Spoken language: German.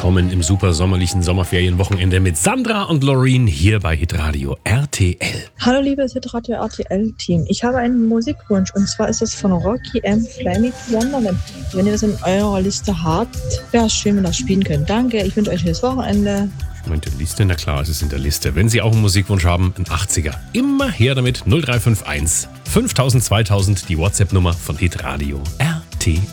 willkommen im super sommerlichen Sommerferienwochenende mit Sandra und Loreen hier bei Hitradio RTL. Hallo liebes Hitradio RTL-Team. Ich habe einen Musikwunsch und zwar ist es von Rocky M. Fly Me to Wonderland. Wenn ihr das in eurer Liste habt, wäre es schön, wenn ihr das spielen könnt. Danke, ich wünsche euch ein schönes Wochenende. In der Liste? Na klar, es ist in der Liste. Wenn Sie auch einen Musikwunsch haben, ein 80er, immer her damit. 0351 5000 2000, die WhatsApp-Nummer von Hitradio RTL.